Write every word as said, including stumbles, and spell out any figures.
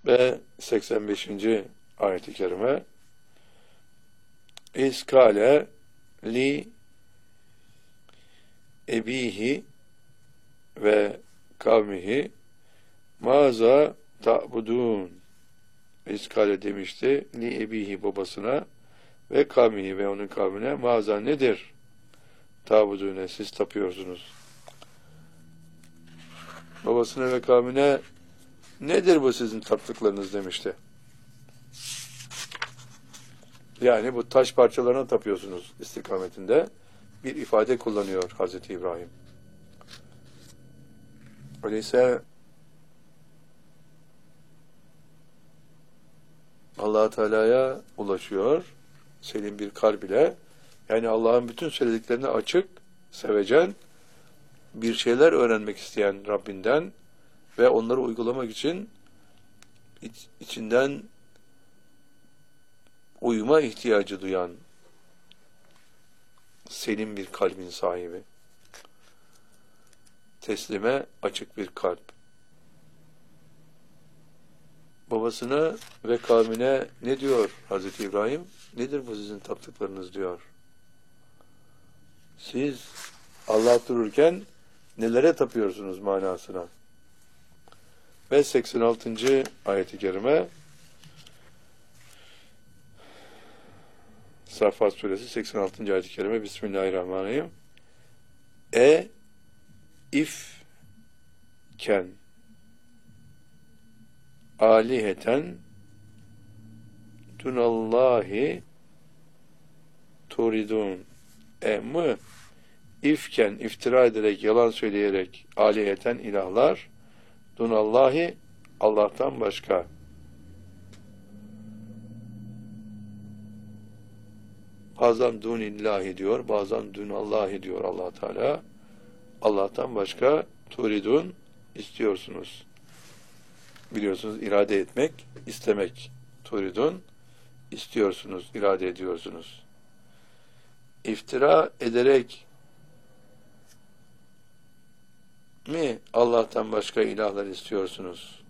Ve seksen beşinci ayet-i kerime İskale li ebihi ve kavmihi maza ta'budun. İskale demişti li ebihi babasına ve kavmihi ve onun kavmine maza nedir? Ta'budune siz tapıyorsunuz. Babasına ve kavmine nedir bu sizin taptıklarınız demişti. Yani bu taş parçalarına tapıyorsunuz istikametinde bir ifade kullanıyor Hazreti İbrahim. Öyleyse Allah Teala'ya ulaşıyor senin bir kalb ile. Yani Allah'ın bütün söylediklerine açık, sevecen, bir şeyler öğrenmek isteyen Rabbinden ve onları uygulamak için iç, içinden uyuma ihtiyacı duyan senin bir kalbin sahibi. Teslime açık bir kalp. Babasına ve kavmine ne diyor Hazreti İbrahim? Nedir bu sizin taptıklarınız diyor. Siz Allah dururken nelere tapıyorsunuz manasına. Ve seksen altıncı ayet-i kerime Saffat suresi seksen altıncı ayet-i kerime Bismillahirrahmanirrahim. E ifken aliheten dunallahi turidun. E mı ifken iftira ederek, yalan söyleyerek aliheten ilahlar dunallahi Allah'tan başka. Bazen dunillahi diyor, bazen dunallahi diyor Allah Teala. Allah'tan başka turidun istiyorsunuz. Biliyorsunuz irade etmek, istemek. Turidun istiyorsunuz, irade ediyorsunuz. İftira ederek mi Allah'tan başka ilahlar istiyorsunuz?